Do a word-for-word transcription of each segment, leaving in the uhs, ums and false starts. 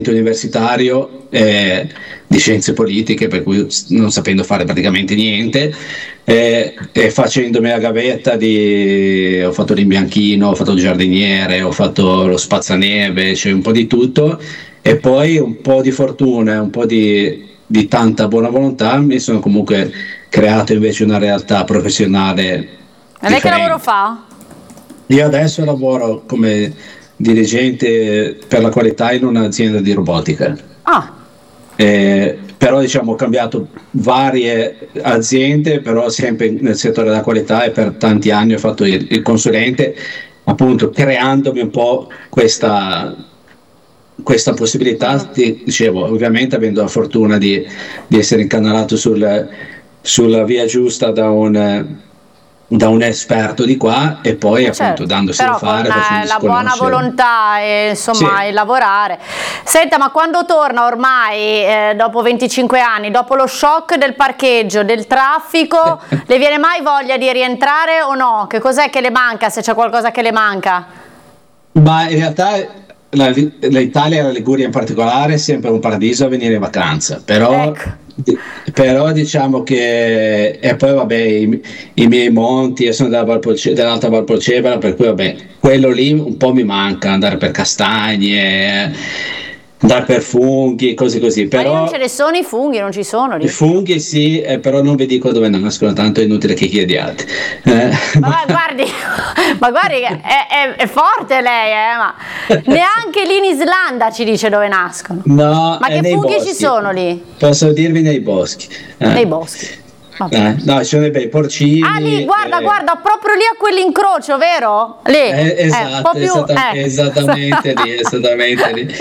universitario eh, di scienze politiche, per cui non sapendo fare praticamente niente, eh, e facendomi la gavetta di ho fatto l'imbianchino, ho fatto il giardiniere, ho fatto lo spazzaneve, cioè un po' di tutto, e poi un po' di fortuna, un po' di, di tanta buona volontà mi sono comunque creato invece una realtà professionale. E lei che lavoro fa? Io adesso lavoro come dirigente per la qualità in un'azienda di robotica. Ah. Eh, però diciamo ho cambiato varie aziende, però sempre nel settore della qualità, e per tanti anni ho fatto il, il consulente, appunto creandomi un po' questa, questa possibilità. Di, dicevo, ovviamente avendo la fortuna di, di essere incanalato sul, sulla via giusta da un da un esperto di qua, e poi appunto certo, dandosi però da fare, con la buona volontà e insomma sì. il lavorare. Senta, ma quando torna ormai eh, dopo venticinque anni, dopo lo shock del parcheggio, del traffico, le viene mai voglia di rientrare o no? Che cos'è che le manca, se c'è qualcosa che le manca? Ma in realtà l'Italia e la Liguria in particolare è sempre un paradiso a venire in vacanza, però ecco. Però diciamo che, e poi vabbè i, i miei monti, io sono della Valpolce, dell'Alta Valpolcevera, per cui vabbè quello lì un po' mi manca, andare per castagne, andare per funghi, cose così. Però ma non ce ne sono i funghi, non ci sono lì. I funghi sì, eh, però non vi dico dove nascono, tanto è inutile che chiediate. Eh, ma guardi, ma guardi è, è, è forte lei, eh, ma neanche lì in Islanda ci dice dove nascono. No, ma che funghi boschi. Ci sono lì? Posso dirvi nei boschi. Eh. Nei boschi. Eh, no, ci sono dei bei porcini. Ah, lì, guarda, eh. guarda, proprio lì a quell'incrocio, vero? Lì. Eh, esatto, eh, un po' più, esatta, eh. esattamente lì, esattamente lì.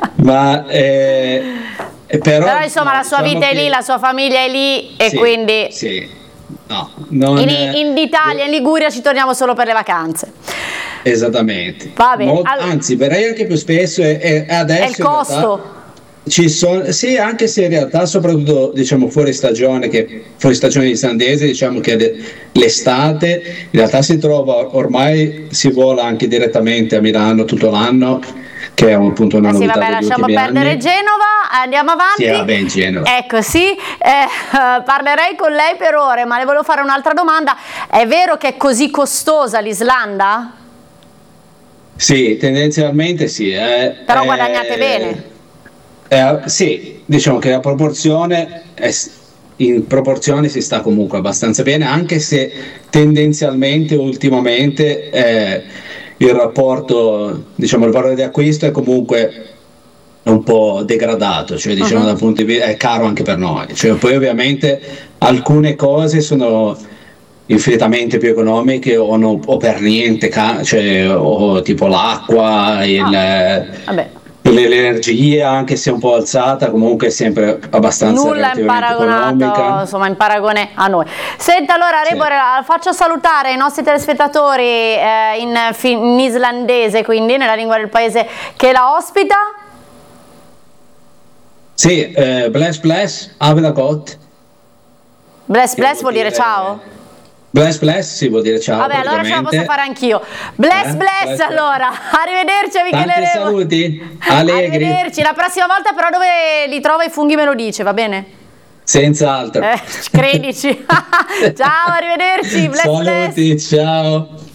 Ma eh, però, però insomma no, la sua diciamo vita che... è lì, la sua famiglia è lì, e sì, quindi sì. No, non... in, in Italia, in Liguria ci torniamo solo per le vacanze. Esattamente. Va bene. Mol... All... Anzi, verrei anche più spesso, e, e adesso è il costo. Ci sono, sì, anche se in realtà soprattutto diciamo fuori stagione, che fuori stagione islandese, diciamo che l'estate in realtà si trova, ormai si vola anche direttamente a Milano tutto l'anno, che è appunto una eh sì, novità vabbè, degli lasciamo perdere anni. Genova, andiamo avanti. Sì, vabbè, in Genova. Ecco, sì, eh, parlerei con lei per ore, ma le volevo fare un'altra domanda. È vero che è così costosa l'Islanda? Sì, tendenzialmente sì. Eh, Però eh, guadagnate bene. Eh, sì, diciamo che la proporzione è, in proporzione si sta comunque abbastanza bene, anche se tendenzialmente ultimamente eh, il rapporto, diciamo il valore di acquisto è comunque un po' degradato, cioè diciamo uh-huh. dal punto di vista è caro anche per noi, cioè, poi ovviamente alcune cose sono infinitamente più economiche o, no, o per niente, cioè, o tipo l'acqua, il... Ah, vabbè. l'energia, anche se un po' alzata, comunque è sempre abbastanza nulla in paragonato, insomma, in paragone a noi. Senta, allora Rebore, sì. faccio salutare i nostri telespettatori eh, in, in islandese, quindi nella lingua del paese che la ospita. Sì, eh, bless bless, avela got. Bless bless vuol dire, dire ciao? Bless bless sì, vuol dire ciao. Vabbè, allora ce la posso fare anch'io. Bless, eh? bless, bless allora. Arrivederci, Michele Tanti Rebore. saluti, allegri. Arrivederci. La prossima volta però dove li trova i funghi me lo dice, va bene? Senz'altro. Eh, credici. Ciao, arrivederci. Bless, saluti, bless. ciao.